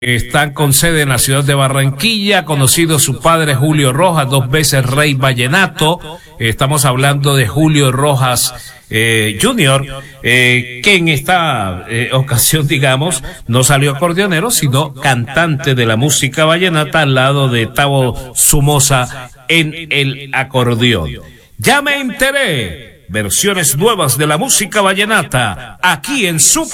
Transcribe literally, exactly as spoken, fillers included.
Están con sede en la ciudad de Barranquilla, conocido su padre Julio Rojas, dos veces rey vallenato. Estamos hablando de Julio Rojas eh, junior, eh, que en esta eh, ocasión, digamos, no salió acordeonero, sino cantante de la música vallenata al lado de Tavo Somoza en el acordeón. Ya me enteré, versiones nuevas de la música vallenata, aquí en Super